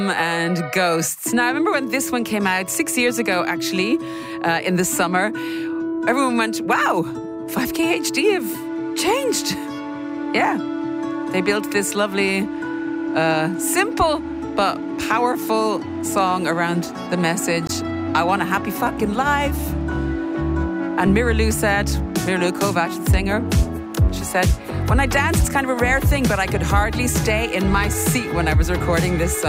And Ghosts. Now, I remember when this one came out 6 years ago, actually, in the summer. Everyone went, wow, 5K HD have changed. Yeah. They built this lovely, simple but powerful song around the message, I want a happy fucking life. And Mira Lou Kovac, the singer, she said, when I dance, it's kind of a rare thing, but I could hardly stay in my seat when I was recording this song.